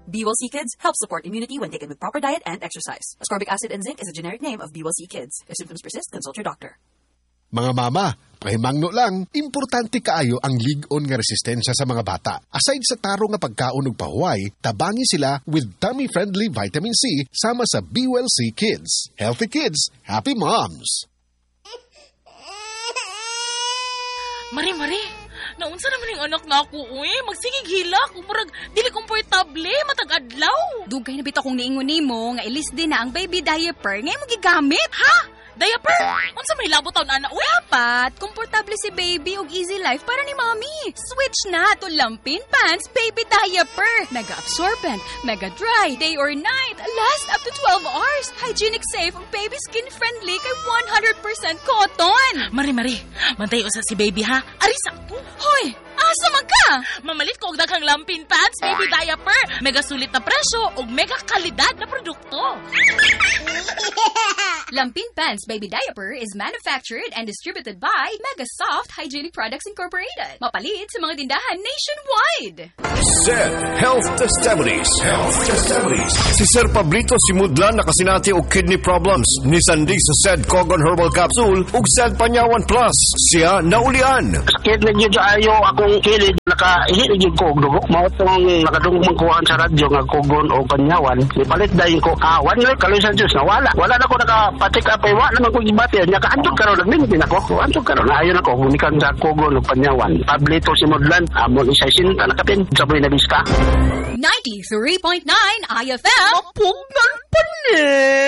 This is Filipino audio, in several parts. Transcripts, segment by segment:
B-Well-C Kids helps support immunity when taken with proper diet and exercise. Ascorbic acid and zinc is a generic name of B-Well-C Kids. If symptoms persist, consult your doctor. Mga mama, pahimangno lang, importante kaayo ang lig-on nga resistensya sa mga bata. Aside sa taro nga pagkaon ug pahuway, tabangi sila with tummy-friendly vitamin C sama sa B-Well-C Kids. Healthy kids, happy moms! Mari, naunsa naman yung anak na ako, magsigig hilak, murag dili komportable, matag adlaw. Dugay na bitaw kong niingon nimo nga ilis din na ang baby diaper ngay mo gigamit. Ha? Diaper? Unsa may labot taon ana, Dapat, komportable si baby ug easy life para ni mommy. Switch na to Lampin Pants Baby Diaper. Mega absorbent, mega dry, day or night, last up to 12 hours. Hygienic safe ug baby skin friendly kay 100% cotton. Mari, mantay usa si baby ha. Ari sakto. Hoy, asa man ka? Mamalit ko og daghang Lampin Pants Baby Diaper. Mega sulit na presyo ug mega kalidad na produkto. Lampin Pants Baby Diaper is manufactured and distributed by Mega Soft Hygienic Products Incorporated. Mapalit sa mga tindahan nationwide. SED Health Testimonies. Si Sir Pablito Simudlan nakasinati og kidney problems. Ni Sandy sa SED Cogon Herbal Capsule ug SED Panyawan Plus. Siya naulian. Sakit na dyan ayo akong kilid. Nakaihit na dyan ko og dugo. Mautong nakadungong kuhaan sa radyo nga Cogon o Panyawan. Ipalit dahil ko kawan na kalusan Diyos na wala. Wala na ko nakapatik apay. Wala naman ko ibati. Nakaantog karon nagmintin ako. Antog karon. Ayon ako. Humikan sa Cogon o Panyawan. Pablito Simudlan. Amon isa sinta nakapin. Saboy na biska. 93.9 IFM. Pugnan pa ni.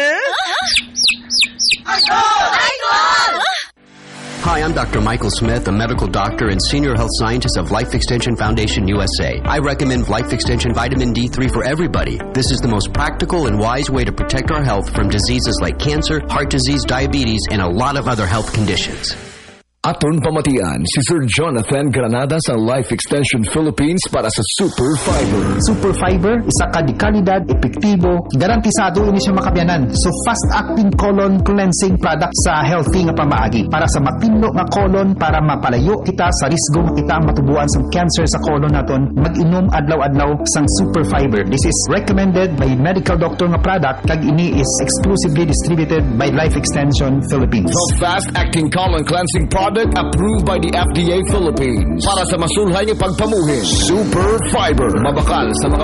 Idol! Hi, I'm Dr. Michael Smith, a medical doctor and senior health scientist of Life Extension Foundation USA. I recommend Life Extension Vitamin D3 for everybody. This is the most practical and wise way to protect our health from diseases like cancer, heart disease, diabetes, and a lot of other health conditions. Aton pamatian si Sir Jonathan Granada sa Life Extension Philippines para sa Super Fiber. Super Fiber, isa ka di kalidad, epektibo, garantisado ini siya makabiyanan. So fast-acting colon cleansing product sa healthy nga pamaagi para sa mapinlo nga colon para mapalayo kita sa risgo nga kita matubuan sa cancer sa colon naton. Mag-inom adlaw-adlaw sang Super Fiber. This is recommended by medical doctor nga product kag ini is exclusively distributed by Life Extension Philippines. The fast-acting colon cleansing product approved by the FDA Philippines para sa masulhay nga pagpamuhin. Super Fiber, mabakal sa mga